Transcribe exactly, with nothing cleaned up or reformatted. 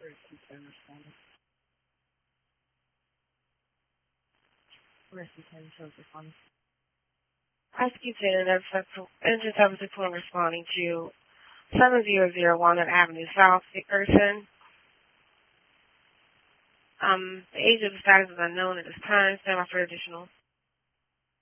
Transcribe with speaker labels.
Speaker 1: Prosecutor intercepted responding to seven zero zero Walnut Avenue South, Dickerson. Um, the age of the status is unknown at this time. Stand by for additional.